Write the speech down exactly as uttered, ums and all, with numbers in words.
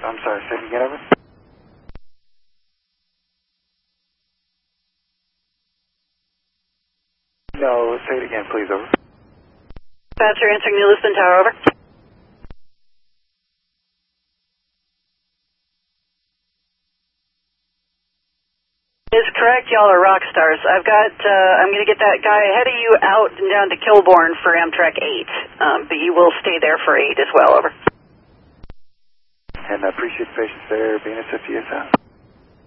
I'm sorry, say it again, over. No, say it again, please, over. Dispatcher answering New Lisbon Tower, over. Is correct, y'all are rock stars. I've got, uh, I'm going to get that guy ahead of you out and down to Kilbourne for Amtrak eight, um, but you will stay there for eight as well, over. And I appreciate the patience there, B N S F T S out.